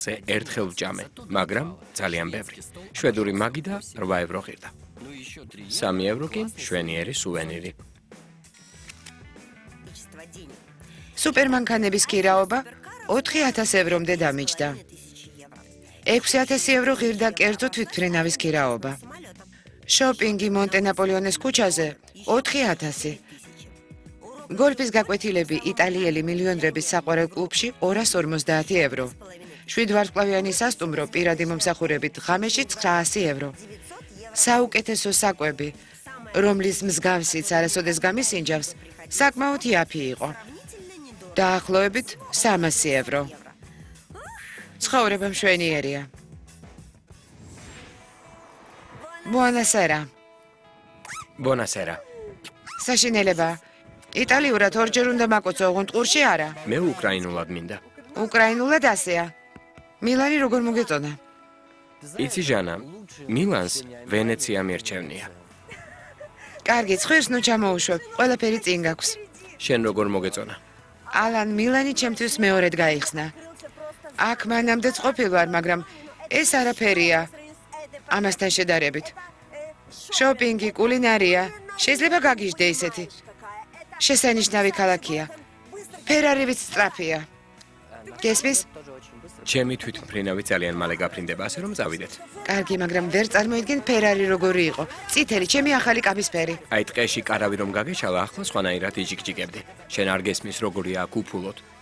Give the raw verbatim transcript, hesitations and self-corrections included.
ზე ერთხელ ვჭამე, მაგრამ ძალიან ბევრი. შვედური მაგი და რვა ევრო ღირდა. სამი ევრო კი მშვენიერი სუვენირი. სუპერმანქანების ქირაობა ოთხი ათას ევრომდე დამიჯდა. ექვსი ათასი ევრო ღირდა კერძო თვითმფრინავის ქირაობა. შოპინგი მონტენაპოლეონეს ქუჩაზე ოთხი ათასი. გოლფის გაკვეთილები იტალიელი მილიონრების საყვარელ კლუბში ორას ორმოცდაათი ევრო. შვიდვარსკვლავიანი სასტუმრო პირადი მომსახურებით ღამეში ცხრაასი ევრო. საუკეთესო საკვები, რომლის მსგავსიც არასოდეს გამისინჯავს, საკმაოდ იაფი იყო. დაახლოებით სამასი ევრო. ცხოვრება მშვენიერია. Buonasera. Buonasera. საშინელება. იტალიურად ორჯერ უნდა მაკოცო, ოღონდ ყურში არა. მე უკრაინულად მინდა. უკრაინულად ასეა. მილანი როგორ მოგეწონა? იცი ჟანა, მილანს ვენეცია მირჩევნია. კარგი, ცხირს ნუ ჩამოუშვებ, ყველაფერი წინ გაქვს. შენ როგორ მოგეწონა? ალან მილანი ჩემთვის მეორედ გაიხსნა. აქ მანამდეც ყოფილ ვარ, მაგრამ ეს არაფერია. ამასთან შედარებით. შოპინგი, კულინარია, შეიძლება გაგიჟდე ისეთი. შესანიშნავი ქალაქია. ფერარივიც სწრაფია. გესმის? ჩემი თვითმფრინავი ძალიან მალე გაფრინდება, ასე რომ წავიდეთ. კარგი, მაგრამ ვერ წარმოიდგენ ფერარი როგორი იყო. წითელი, ჩემი ახალი კაბისფერი. აი ტყეში კარავი რომ გაგეჩალა, ახლა სხვანაირად იჯიკჯიკებდი. შენ არ გესმის როგორია აქ უფულოდ.